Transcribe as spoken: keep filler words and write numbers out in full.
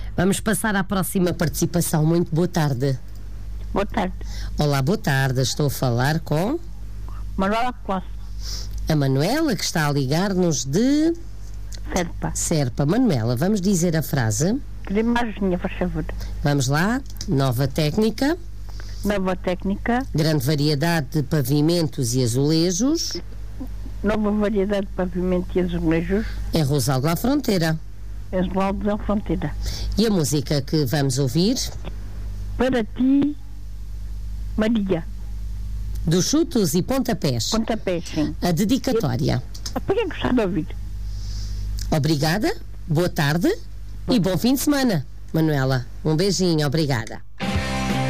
Vamos passar à próxima participação. Muito boa tarde. Boa tarde. Olá, boa tarde. Estou a falar com Manuela Costa. a Manuela, que está a ligar-nos de Serpa. Serpa. Manuela, vamos dizer a frase. Queria mais linha, faz favor. Vamos lá. Nova técnica. Nova técnica. Grande variedade de pavimentos e azulejos. Nova variedade de pavimento e azulejos. É Rosaldo à Fronteira. Esmeraldas à Fronteira. E a música que vamos ouvir? Para ti, Maria. Dos chutos e pontapés. Pontapés, sim. A dedicatória. Para quem gostar de ouvir? Obrigada, boa tarde e bom fim de semana, Manuela. Um beijinho, obrigada.